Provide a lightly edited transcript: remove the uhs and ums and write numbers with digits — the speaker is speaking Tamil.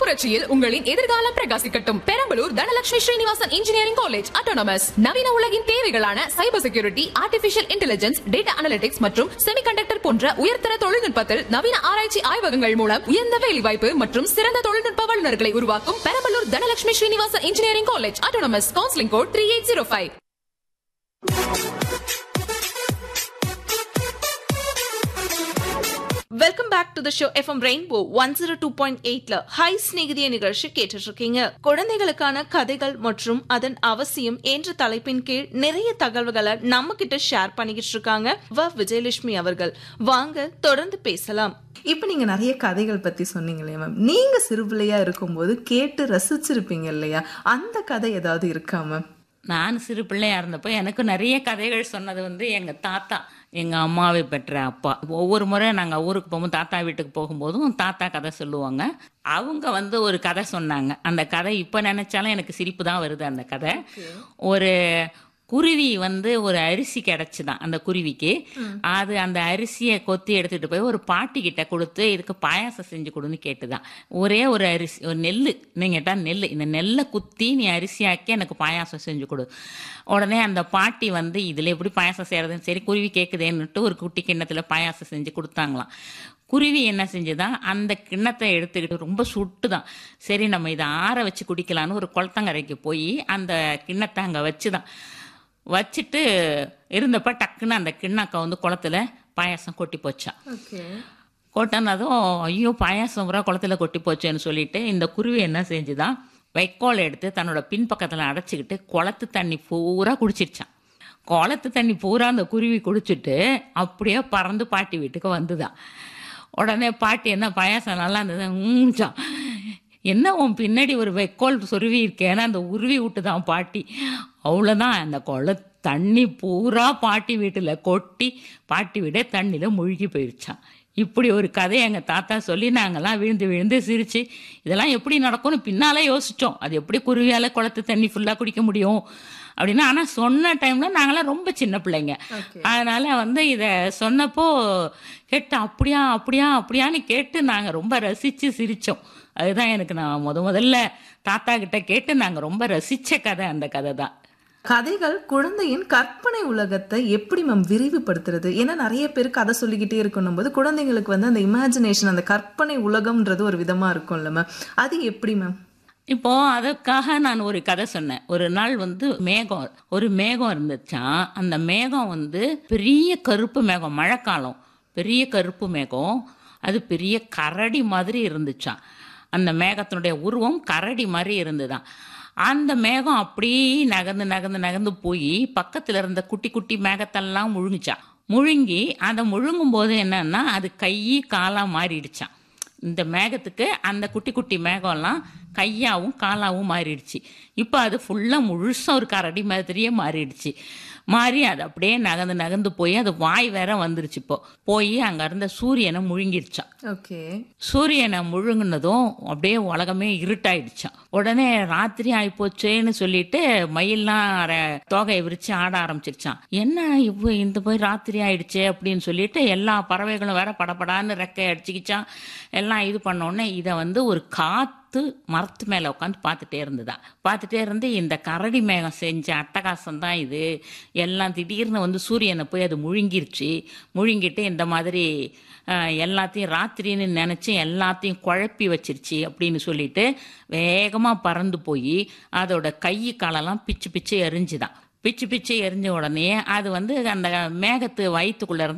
புரட்சியில் உங்களின் எதிர்காலம் பிரகாசிக்கட்டும். Perambalur Dhanalakshmi Srinivasan engineering college autonomous. நவீன உலகின் தேவைகளான cyber security, artificial intelligence, data analytics மற்றும் செமிகண்டக்டர் போன்ற உயர்தர தொழில்நுட்பத்தில் நவீன ஆராய்ச்சி ஆய்வகங்கள் மூலம் உயர்ந்த வேலைவாய்ப்பு மற்றும் சிறந்த தொழில்நுட்ப வல்லுநர்களை உருவாக்கும் Perambalur Dhanalakshmi Srinivasan engineering college autonomous. Counselling code 3805. Welcome back to the show. FM rainbow 102.8ல hi ஸ்நேகிதிய நிகழ்ச்சி கேட்டுட்டு இருக்கீங்க. குழந்தைகளுக்கான கதைகள் மற்றும் அதன் அவசியம் என்ற தலைப்பின் கீழ் நிறைய தகவல்களை நம்ம கிட்ட ஷேர் பண்ணிக்கிட்டு இருக்காங்க விஜயலட்சுமி அவர்கள். வாங்க தொடர்ந்து பேசலாம். இப்ப நீங்க நிறைய கதைகள் பத்தி சொன்னீங்க இல்லையா மேம்? நீங்க சிறுபிள்ளையா இருக்கும்போது கேட்டு ரசிச்சிருப்பீங்க இல்லையா? அந்த கதை ஏதாவது இருக்கா மேம்? நான் சிறு பிள்ளையா இருந்தப்போ எனக்கு நிறைய கதைகள் சொன்னது வந்து எங்கள் தாத்தா, எங்கள் அம்மாவை பெற்ற அப்பா. ஒவ்வொரு முறை நாங்கள் ஊருக்கு போகும்போது தாத்தா வீட்டுக்கு போகும்போதும் தாத்தா கதை சொல்லுவாங்க. அவங்க வந்து ஒரு கதை சொன்னாங்க. அந்த கதை இப்போ நினைச்சாலும் எனக்கு சிரிப்பு தான் வருது. அந்த கதை ஒரு குருவி வந்து ஒரு அரிசி கிடைச்சுதான் அந்த குருவிக்கு. அது அந்த அரிசியை கொத்தி எடுத்துட்டு போய் ஒரு பாட்டி கிட்ட கொடுத்து இதுக்கு பாயாசம் செஞ்சு கொடுன்னு கேட்டுதான். ஒரே ஒரு அரிசி, ஒரு நெல், நீங்க கேட்டா நெல், இந்த நெல்லை குத்தி நீ அரிசியாக்கி எனக்கு பாயாசம் செஞ்சு கொடு. உடனே அந்த பாட்டி வந்து இதுல எப்படி பாயாசம் செய்யறதுன்னு சரி குருவி கேட்குதேன்னுட்டு ஒரு குட்டி கிண்ணத்துல பாயாசம் செஞ்சு கொடுத்தாங்களாம். குருவி என்ன செஞ்சுதான் அந்த கிண்ணத்தை எடுத்துக்கிட்டு ரொம்ப சுட்டுதான். சரி நம்ம இதை ஆற வச்சு குடிக்கலான்னு ஒரு குளத்தங்கரைக்கு போய் அந்த கிண்ணத்தை அங்கே வச்சுட்டு இருந்தப்ப டக்குன்னு அந்த கிண்ணாக்க வந்து குளத்துல பாயாசம் கொட்டி போச்சான். கொட்டினதும் ஐயோ பாயாசம் பூரா குளத்துல கொட்டி போச்சேன்னு சொல்லிட்டு இந்த குருவி என்ன செஞ்சுதான் வைக்கோல் எடுத்து தன்னோட பின்பக்கத்தில் அடைச்சிக்கிட்டு குளத்து தண்ணி பூரா குடிச்சிருச்சான். குளத்து தண்ணி பூரா அந்த குருவி குடிச்சிட்டு அப்படியே பறந்து பாட்டி வீட்டுக்கு வந்துதான். உடனே பாட்டி என்ன பாயாசம் நல்லா இருந்தது ஊஞ்சான். என்ன உன் பின்னாடி ஒரு வைக்கோல் சொருவி இருக்கேன்னா அந்த உருவி விட்டுதான் பாட்டி. அவ்வளோதான், அந்த தண்ணி பூரா பாட்டி வீட்டில் கொட்டி பாட்டி வீட தண்ணியில் முழுகி போயிடுச்சான். இப்படி ஒரு கதையை எங்கள் தாத்தா சொல்லி நாங்கள்லாம் விழுந்து விழுந்து சிரிச்சு இதெல்லாம் எப்படி நடக்கும்னு பின்னாலே யோசித்தோம். அது எப்படி குருவியால் குளத்து தண்ணி ஃபுல்லாக குடிக்க முடியும் அப்படின்னு. ஆனால் சொன்ன டைமில் நாங்களாம் ரொம்ப சின்ன பிள்ளைங்க. அதனால் வந்து இதை சொன்னப்போ கேட்டு அப்படியா அப்படியா அப்படியான்னு கேட்டு நாங்கள் ரொம்ப ரசித்து சிரித்தோம். அதுதான் எனக்கு நான் முதல்ல தாத்தா கிட்ட கேட்டு நாங்கள் ரொம்ப ரசித்த கதை அந்த கதை தான். கதைகள் குழந்தையின் கற்பனை உலகத்தை எப்படி மேம் விரிவுபடுத்துறது? ஏன்னா நிறைய பேர் கதை சொல்லிக்கிட்டே இருக்கணும் போது குழந்தைங்களுக்கு வந்து அந்த இமேஜினேஷன், அந்த கற்பனை உலகம்ன்றது ஒரு விதமா இருக்கும்ல மேம், அது எப்படி மேம்? இப்போ அதுக்காக நான் ஒரு கதை சொன்னேன். ஒரு நாள் வந்து ஒரு மேகம் இருந்துச்சான். அந்த மேகம் வந்து பெரிய கருப்பு மேகம், மழைக்காலம், பெரிய கருப்பு மேகம். அது பெரிய கரடி மாதிரி இருந்துச்சான். அந்த மேகத்தினுடைய உருவம் கரடி மாதிரி இருந்துதான். அந்த மேகம் அப்படியே நகர்ந்து நகர்ந்து நகர்ந்து போய் பக்கத்தில் இருந்த குட்டி குட்டி மேகத்தெல்லாம் முழுங்கிச்சான். முழுங்கி அதை முழுங்கும் போது என்னன்னா அது கை காலாக மாறிடுச்சான். இந்த மேகத்துக்கு அந்த குட்டி குட்டி மேகம்லாம் கையாவும் காலாவும் மாறிடுச்சு. இப்போ அது ஃபுல்லாக முழுசாக ஒரு கரடி மாதிரியே மாறிடுச்சு. மாறி அது அப்படியே நகர்ந்து நகர்ந்து போய் அது வாய் வேற வந்துருச்சு. இப்போ போய் அங்கே இருந்த சூரியனை முழுங்கிடுச்சான். சூரியனை முழுங்கினதும் அப்படியே உலகமே இருட்டாயிடுச்சான். உடனே ராத்திரி ஆயிப்போச்சேன்னு சொல்லிட்டு மயில்லாம் தோகையை விரிச்சு ஆட ஆரம்பிச்சிருச்சான். என்ன இந்த போய் ராத்திரி ஆயிடுச்சே அப்படின்னு சொல்லிட்டு எல்லா பறவைகளும் வேற படப்படான்னு ரெக்கை அடிச்சுக்கிச்சான். எல்லாம் இது பண்ணோடனே இதை வந்து ஒரு மரத்து மேல உட்காந்து பார்த்துட்டே இருந்து இந்த கரடி மேகம் செஞ்ச அட்டகாசம் தான் இது. எல்லாம் திடீர்னு வந்து சூரியனை போய் அது முழுங்கிட்டு இந்த மாதிரி எல்லாத்தையும் ராத்திரின்னு நினைச்சு எல்லாத்தையும் குழப்பி வச்சிருச்சு அப்படின்னு சொல்லிட்டு வேகமா பறந்து போய் அதோட கை காலெல்லாம் பிச்சு பிச்சு எரிஞ்சுதான். பிச்சு பிச்சு எரிஞ்ச உடனே அது வந்து அந்த மேகத்து வயிற்றுக்குள்ள இருந்து